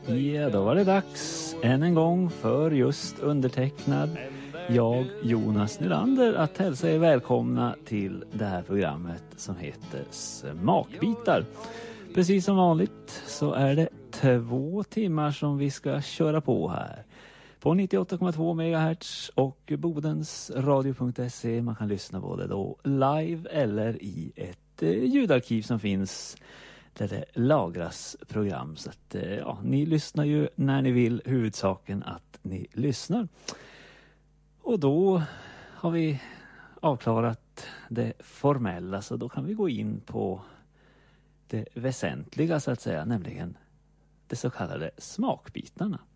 Ja, då var det dags än en gång för just undertecknad, jag Jonas Nylander, att hälsa er välkomna till det här programmet som heter Smakbitar. Precis som vanligt så är det 2 timmar som vi ska köra på här. På 98,2 MHz och bodensradio.se. Man kan lyssna både då live eller i ett ljudarkiv som finns där det lagras program. Så att ni lyssnar ju när ni vill, huvudsaken att ni lyssnar. Och då har vi avklarat det formella, så då kan vi gå in på det väsentliga så att säga, nämligen de så kallade smakbitarna.